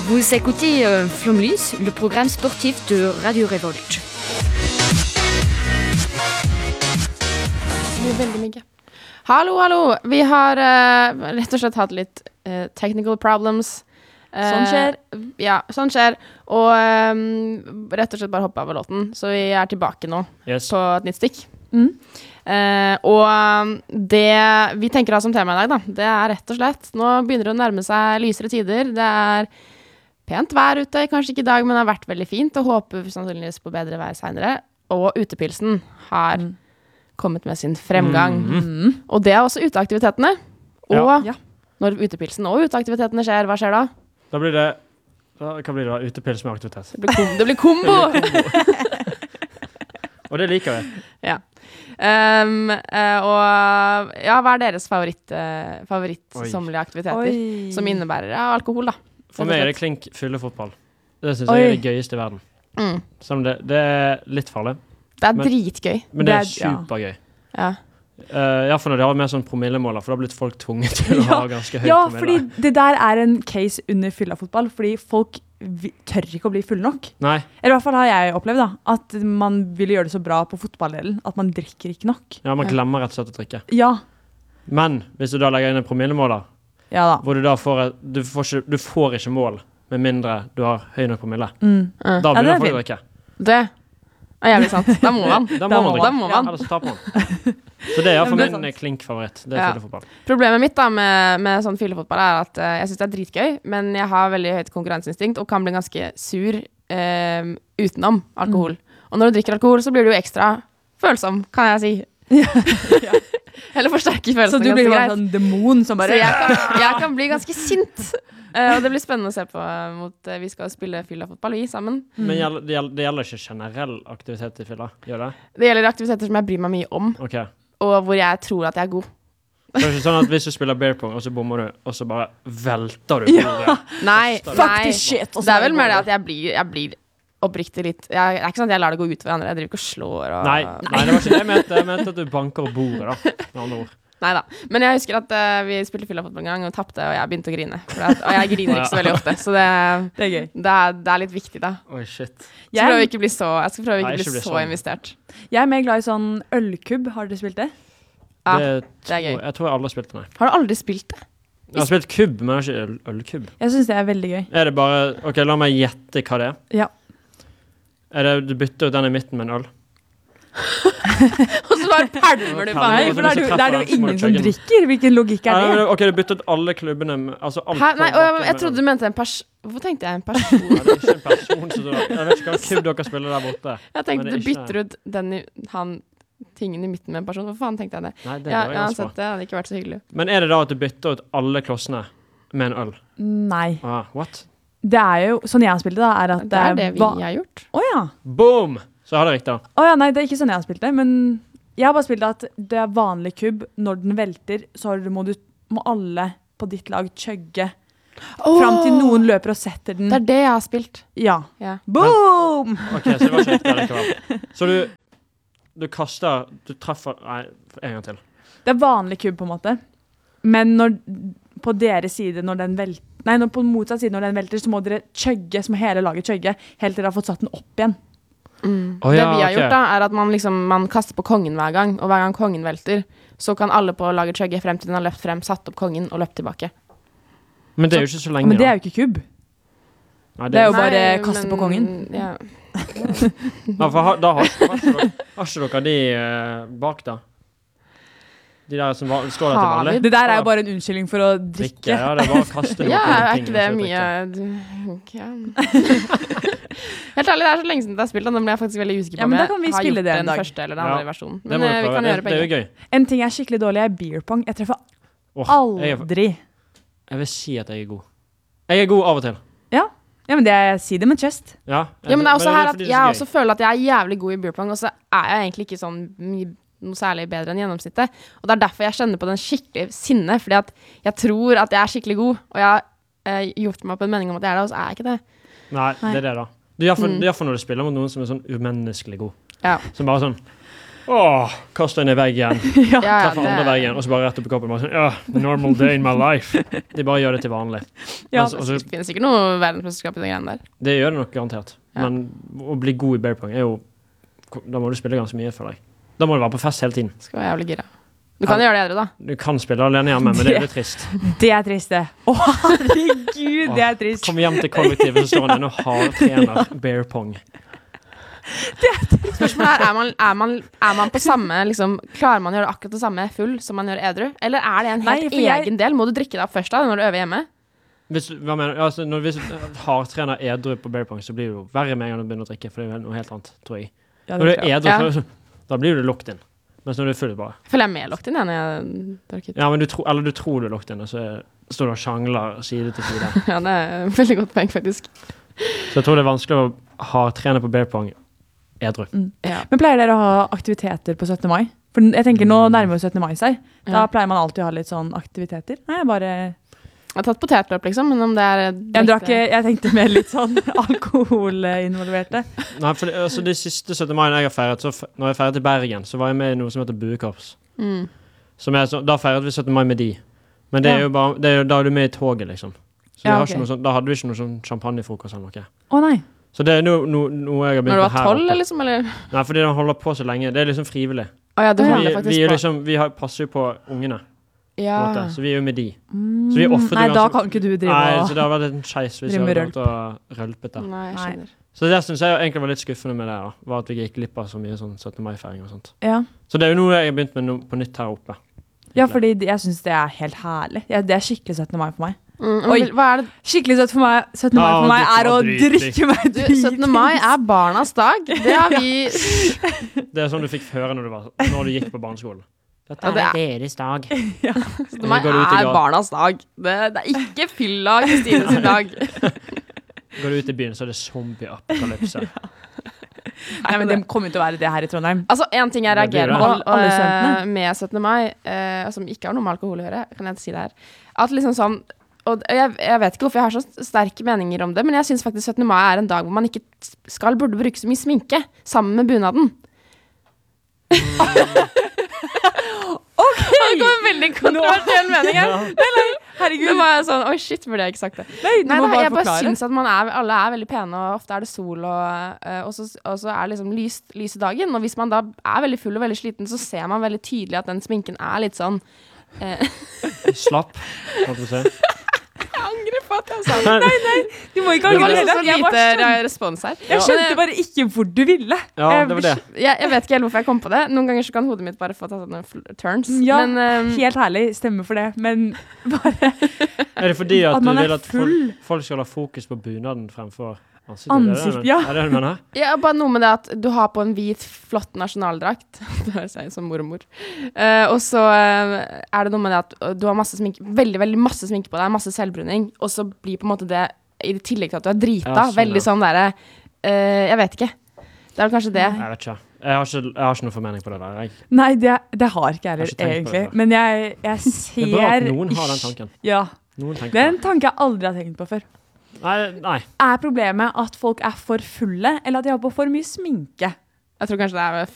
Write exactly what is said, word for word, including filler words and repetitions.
Vous écoutez euh, Flomlys, le programme sportif de Radio Revolt. Det er veldig mye. Hallo, hallo. Vi har uh, rett og slett hatt litt uh, technical problems. Uh, Sånn skjer. Ja, sånn skjer. Og um, rett og slett bare hoppe av låten. Så vi er tilbake nå Yes. på et nytt stikk. Mm. Uh, og um, det vi tenker å ha som tema i dag, da, det er rett og slett nå begynner det å nærme seg lysere tider. Det er pent vær ute, kanskje ikke i dag, men det har vært veldig fint, og håper sannsynligvis på bedre vær senere. Og utepilsen har mm. kommet med sin fremgang. Mm. Og det er også uteaktivitetene. Og Ja. Ja. når utepilsen og uteaktivitetene skjer, hva skjer da? Da blir det da, Hva blir det da? Utepils med aktivitet. Det blir, kom, det blir kombo! Og det liker vi. Ja. Um, uh, og ja, hva er deres favoritt, uh, favorittsommelige aktiviteter? Oi. Som innebærer ja, alkohol, da. For meg er det klink fyllefotball. Det synes Oi. jeg er det gøyeste i verden. Mm. Som det, det er litt farlig, Det er Men- dritgøy. men det er Det er- ja. supergøy. Ja. Uh, ja, for når de har mer sånn promillemåler, for da har blitt folk tvunget til å Ja. ha ganske høy Ja, promille. fordi det der er en case under fylla-fotball, fordi folk vi, tør ikke å bli fulle nok. Nei, Eller i hvert fall har jeg opplevd da, at man ville gjøre det så bra på fotballdelen, at man drikker ikke nok. ja, man Ja. glemmer rett og slett å drikke. Ja, Men hvis du da legger inn en promillemåler, ja da. hvor du da får, et- du får, ikke, du får ikke mål med mindre du har høy nok promille, Mm. Uh. da Ja, det begynner er folk å fint. drikke. Det er jævlig sant. Da må man. Da må Da man må drikke. Da må man. Ellers taper man. Så det er Ja, iallfall men det er min sant. klink-favoritt. Det er Ja. fyllefotball. Problemet mitt da med, med sånn fyllefotball er at eh, jeg synes det er dritgøy, men jeg har veldig høyt konkurranseinstinkt og kan bli ganske sur eh, utenom alkohol. Mm. Og når du drikker alkohol, så blir du jo ekstra følsom, kan jeg si. Ja. Eller forsterker Så følelsen du blir ganske bare greit. sånn demon som Så bare... jeg kan, jeg kan bli ganske sint. Eh, og det blir spennende å se på eh, mot eh, vi skal spille fylla-fotball, vi sammen. Mm. Men gjelder, det, gjelder, det gjelder ikke generell aktivitet i fylla? Gjør det? Det gjelder aktiviteter som jeg bryr meg mye om, Ok. og hvor jeg tror at jeg er god. Det er ikke sånn at hvis du spiller bear pong, og så bommer du, og så bare velter du Ja. bordet. Nei, Fuck nei. this shit! og så Det er vel går mer det at jeg blir, jeg blir oppriktig litt jeg, Det er ikke sånn at jeg lar det gå ut for andre. Jeg driver ikke og slår og Nei, nei, det var ikke det jeg mente. Jeg mente at du banker bordet, da. Med andre ord. Neida. Men jeg husker at eh, vi spilte fylla-fotball en gang og tapte, og jeg begynte å grine. For at, og jeg griner ikke så veldig ofte, så det, Det er gøy. det, er, det er litt viktig, da. Oi, shit. Så prøver Jeg, ikke bli så, jeg skal prøve ikke Nei, å ikke bli bli så sånn. investert. jeg er mer glad i sånn ølkubb. Har dere spilt det? Ja, det, det er gøy. tror- Jeg tror jeg aldri har spilt det, nei. Har du aldri spilt det? Jeg har spilt kubb, men jeg har ikke øl, ølkubb. Jeg synes det er veldig gøy. Er det bare Ok, la meg gjette hva det er. Ja. Er det du bytter ut den i midten med en øl? Og så bare pælmer du på Nei, Nei, for for da er det hvis jo- du da er det treffer, jo så må ingen du som chugge den. drikker. Hvilken logikk Ja, er men, det? ok, du bytter ut alle klubbene med, altså alt Hæ? på Nei, bakken og, med jeg trodde øl. du mente en pers... Hvorfor tenkte jeg en person? Ja, det er ikke en person som du Jeg vet ikke hva kubb dere spiller der borte. Jeg tenkte Men det er du ikke- bytter ut den i, han tingen i midten med en person. Hvorfor faen tenkte jeg det? Nei, det Ja, var jeg ganske uansett, bra. det hadde ikke vært så hyggelig. Men er det da at du bytter ut alle klossene med en øl? Nei. Ah, what? Det er jo, sånn jeg har spilt det da, er at Det er det vi va- har gjort. Å ja. Boom! Så har det riktig. Å ja, nei, det er ikke sånn jeg har spilt det, men jeg har bare spilt det at det er vanlig kubb. Når den velter, så har du, må, du, må alle på ditt lag chugge fram til noen løper og setter den. Det er det jeg har spilt. Ja. Ja. Boom! Ok, så det var ikke riktig likevel. Så du, du kaster Du treffer Nei, en gang til. Det er vanlig kubb på en måte. Men når, på deres side, når den velter, nei, når på motsatt side når den velter, så må dere chugge, så må hele laget chugge, helt til dere har fått satt den opp igjen. Mm. Å, det ja, vi har ok. gjort da, er at man liksom man kaster på kongen hver gang, og hver gang kongen velter, så kan alle på laget chugge frem til den har løpt frem, satt opp kongen og løpt tilbake. Men det er jo ikke så lenge. Men det da. er jo ikke kubb. Nei, det er jo Nei, bare kaste på kongen. Ja. ja, for ha, da har, har, ikke dere, har ikke dere de eh, bak, da? De der som var, står der til Har vanlig? vi? Det der er jo bare en unnskyldning for å drikke. Ja, det er bare å kaste noe Ja, på er ting, ikke det og så mye drikke. du, ok. Helt ærlig, det er så lenge siden jeg har spilt den, nå ble jeg faktisk veldig usikker på Ja, om men da jeg kan vi har spille gjort det en den dag. første eller den Ja. andre versjonen. Det Men må du eh, vi prøve. kan Det, gjøre det er jo begge. gøy. En ting jeg er skikkelig dårlig er beer pong. Jeg treffer Åh, jeg, er- aldri. jeg vil si at jeg er god. Jeg er god av og til. Ja, ja men det er, si det med chest. Ja, Ja, men det er også her fordi at det er jeg så også føler at jeg er jævlig god i beer pong, og så er jeg egentlig ikke sånn mye noe særlig bedre enn gjennomsnittet. Og det er derfor jeg kjenner på den skikkelig sinne, fordi at jeg tror at jeg er skikkelig god, og jeg har eh, gjort meg opp en mening om at jeg er det, og så er jeg ikke det. Nei, Nei. det er det, da. Det er iallfall Mm. det er iallfall når du spiller mot noen som er sånn umenneskelig god. Ja. Som bare sånn Åh, kast den i veggen. Ja. Ja, Treffer det- andre veggen, og så bare rett opp i koppen. Bare sånn, ja, the normal day in my life. De bare gjør det til vanlig. Ja. Mens- og så- Det finnes sikkert noe verdensmesterskap i de greiene der. det gjør det nok garantert. Ja. Men å bli god i bear pong er jo Da må du spille ganske mye, føler jeg. Da må du være på fest hele tiden. Skal være jævlig gira. Du kan gjøre det edru, da. Du kan spille alene hjemme, men det er litt trist. Det er trist, det. Å, herregud, det er trist. Kom hjem til kollektivet, så står han inne og hardtrener bear pong. Spørsmålet er, er man, er man, er man på samme liksom, klarer man å gjøre akkurat det samme full som man gjør edru? Eller er det en helt Nei, for jeg- egen del? Må du drikke deg opp først da, når du øver hjemme? Hvis, du- hva mener du? Altså, når, hvis du hardtrener edru på bear pong, så blir det jo verre med en gang du begynner å drikke, for det er jo noe helt annet, tror jeg. Ja, Når du det er tror jeg. edru, Ja. så, da blir du locked in. Mens når du er full, bare Jeg føler jeg er mer locked inn jeg, når jeg drikker. Ja, men du, tro, eller du tror du er locked in, og så står du og sjangler side til side. Ja, det er et veldig godt poeng, faktisk. Så jeg tror det er vanskelig å hardtrene på bear pong edru. Ja. Men pleier dere å ha aktiviteter på syttende mai? For jeg tenker nå nærmer jo syttende mai seg. Da Ja. pleier man alltid å ha litt sånn aktiviteter. Nei, jeg bare Jeg har tatt potetløp, liksom, men om det er Jeg, drar ikke, jeg tenkte mer litt sånn alkoholinvolverte. Nei, for det, altså, de siste syttende mai jeg har feiret, så fe- når jeg feiret i Bergen, så var jeg med i noe som heter Buekorps. Mm. Som er så, da feiret vi syttende mai med de. Men det er Ja. jo bare, det er jo, da er du med i toget, liksom. Så vi Ja, har ok. ikke noe sånn, da hadde vi ikke noe sånn champagnefrokost eller noe. Å nei. Så det er noe, noe, noe jeg har Når begynt du med var her tolv, oppe. liksom, eller? Nei, fordi de holder på så lenge. Det er liksom frivillig. Å ja, du Ja. holder Vi, faktisk vi, er på. liksom, vi har, passer jo på ungene, på en Ja. måte. Så vi er jo med de. Mm, Så vi ofret nei, jo da ganske- kan ikke du drive Nei, og så det har vært en skeis hvis jeg Drive med hadde gått og rølpet der. Nei, jeg Nei. skjønner. Så det synes jeg egentlig var litt skuffende med det, da. Var at vi gikk glipp av så mye sånn syttende mai-feiring og sånt. Ja, Så det er jo noe jeg har begynt med no, på nytt her oppe. ja fordi jeg syns det er helt herlig. Ja, det er skikkelig syttende mai for meg. Mm, men Oi. vil- hva er det? Skikkelig søtt for meg, syttende mai Ja, for meg drikke er å meg dritings. drikke meg Du, syttende mai er barnas dag. Det har vi Det er sånn du fikk høre når du, var, når du gikk på barneskolen. Dette Ja, det er deres dag. syttende mai Går du ut i er gat- barnas dag. Det, det er ikke fylla Kristine sin dag. Går du ut i byen, så er det zombie-apokalypse. Nei, men det kommer jo til å være det her i Trondheim. Altså, en ting jeg Det blir reagerer det. på Alle- alle eh, studentene. med syttende mai, eh, som ikke har noe med alkohol å gjøre, kan jeg si det her, at liksom sånn, og jeg, jeg vet ikke hvorfor jeg har så sterke meninger om det, men jeg synes faktisk syttende mai er en dag hvor man ikke skal burde bruke så mye sminke, sammen med bunaden. Ok! Det kom en veldig kontroversiell mening her. Herregud. Det var sånn, oi shit, burde jeg ikke sagt det. Nei, du Nei, må nei, bare jeg bare forklare. synes at man er, alle er veldig pene, og ofte er det sol, og, eh, og, så, og så er det liksom lys, lys i dagen. Og hvis man da er veldig full og veldig sliten, så ser man veldig tydelig at den sminken er litt sånn eh, Slapp, holdt på å si. Jeg angrer på at jeg sa det. Nei, Du må ikke Det angre var på liksom det. så Jeg, lite bare skjønte, respons her. jeg skjønte bare ikke hvor du ville. Ja, Jeg- det var det. Jeg, jeg vet ikke helt hvorfor jeg kom på det. Noen ganger så kan hodet mitt bare få ta sånne fl- turns. Ja, Men eh, Helt herlig, stemmer for det, men bare Er det fordi at, At du man er vil at full. folk, folk skal ha fokus på bunaden fremfor ansiktet? Ansikt, er det det, ja. Er det det du mener? ja, bare noe med det at du har på en hvit, flott nasjonaldrakt. Det høres jeg ut som mormor. Eh, og så eh, er det noe med det at uh, du har masse sminke, veldig, veldig masse sminke på deg, masse selvbruning, og så blir på en måte det, i tillegg til at du er drita, Ja, sånn, veldig ja. sånn derre eh, Jeg vet ikke. Det er vel kanskje det. Jeg vet ikke. Jeg har ikke, jeg har ikke noe formening på det der. Jeg. Nei, det, det har ikke jeg Jeg har ikke heller, tenkt på det egentlig. før. Men jeg, jeg ser Det er bra at noen har den tanken. Ja, Noen tenker Det er en på det. tanke jeg aldri har tenkt på før. Nei, nei. Er problemet at folk er for fulle, eller at de har på for mye sminke? Jeg tror kanskje det er